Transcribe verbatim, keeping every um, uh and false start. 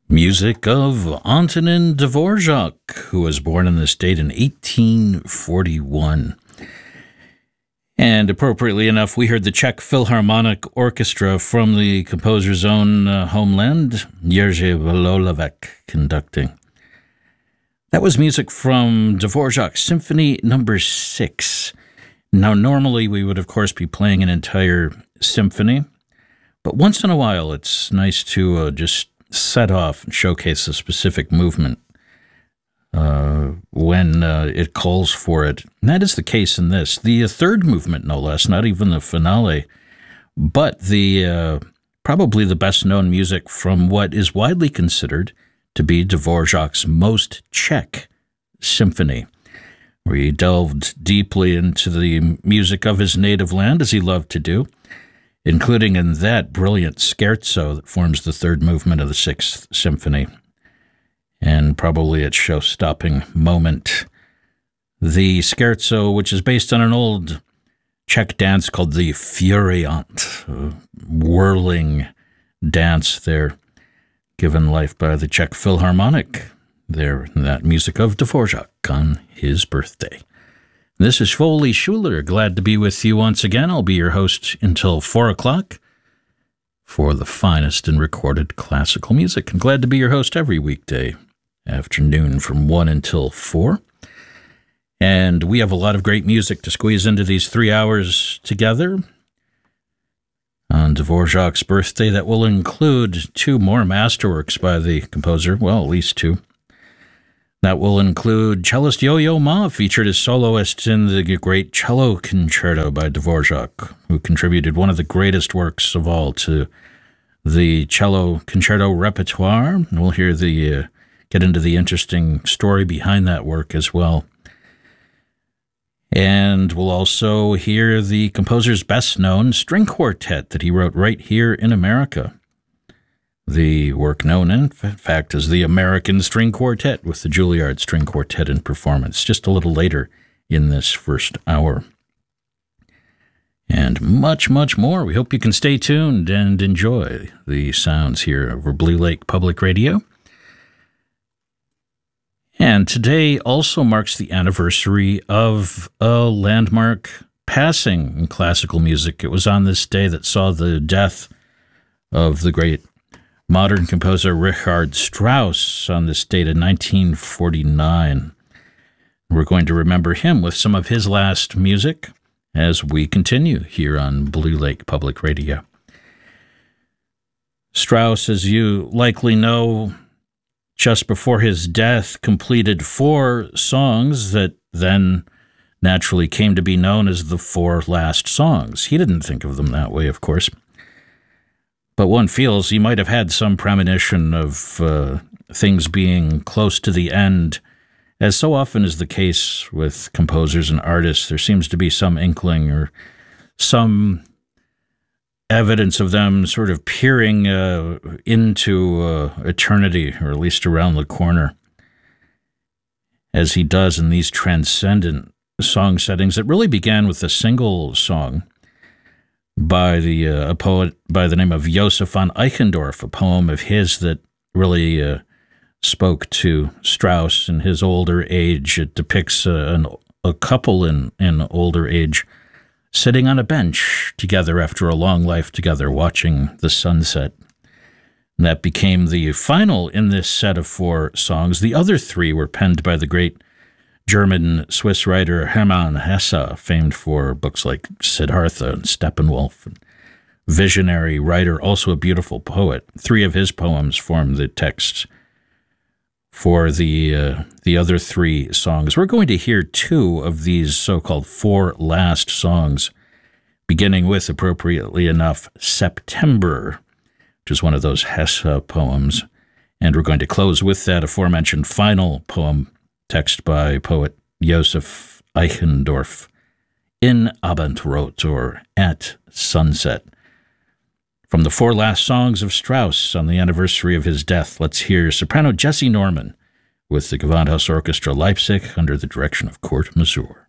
Music of Antonin Dvorak, who was born in this date in eighteen forty-one. And appropriately enough, we heard the Czech Philharmonic Orchestra from the composer's own uh, homeland, Jerzy Vololavec, conducting. That was music from Dvorak's Symphony Number Six. Now, normally we would, of course, be playing an entire symphony, but once in a while it's nice to uh, just set off and showcase a specific movement uh, when uh, it calls for it. And that is the case in this. The third movement, no less, not even the finale, but the uh, probably the best-known music from what is widely considered to be Dvorak's most Czech symphony, where he delved deeply into the music of his native land, as he loved to do, including in that brilliant scherzo that forms the third movement of the Sixth Symphony, and probably its show-stopping moment. The scherzo, which is based on an old Czech dance called the Furiant, a whirling dance there, given life by the Czech Philharmonic, there in that music of Dvorak on his birthday. This is Foley Schuler. Glad to be with you once again. I'll be your host until four o'clock for the finest in recorded classical music. And glad to be your host every weekday afternoon from one until four. And we have a lot of great music to squeeze into these three hours together on Dvorak's birthday. That will include two more masterworks by the composer, well, at least two. That will include cellist Yo-Yo Ma, featured as soloist in the great Cello Concerto by Dvorak, who contributed one of the greatest works of all to the cello concerto repertoire. And we'll hear the uh, get into the interesting story behind that work as well. And we'll also hear the composer's best-known string quartet that he wrote right here in America. The work known, in fact, as the American String Quartet, with the Juilliard String Quartet in performance, just a little later in this first hour. And much, much more. We hope you can stay tuned and enjoy the sounds here over Blue Lake Public Radio. And today also marks the anniversary of a landmark passing in classical music. It was on this day that saw the death of the great modern composer Richard Strauss on this date in nineteen forty-nine. We're going to remember him with some of his last music as we continue here on Blue Lake Public Radio. Strauss, as you likely know, just before his death, completed four songs that then naturally came to be known as the Four Last Songs. He didn't think of them that way, of course. But one feels he might have had some premonition of uh, things being close to the end. As so often is the case with composers and artists, there seems to be some inkling or some evidence of them sort of peering uh, into uh, eternity, or at least around the corner, as he does in these transcendent song settings that really began with a single song by the uh, a poet by the name of Josef von Eichendorff, a poem of his that really uh, spoke to Strauss in his older age. It depicts uh, an, a couple in, in older age sitting on a bench together after a long life together, watching the sunset. And that became the final in this set of four songs. The other three were penned by the great German-Swiss writer Hermann Hesse, famed for books like Siddhartha and Steppenwolf. And visionary writer, also a beautiful poet. Three of his poems form the texts for the uh, the other three songs. We're going to hear two of these so-called four last songs, beginning with, appropriately enough, September, which is one of those Hesse poems. And we're going to close with that aforementioned final poem, text by poet Josef Eichendorff, In Abendrot, or At Sunset. From the four last songs of Strauss on the anniversary of his death, let's hear soprano Jessie Norman with the Gewandhaus Orchestra Leipzig under the direction of Kurt Masur.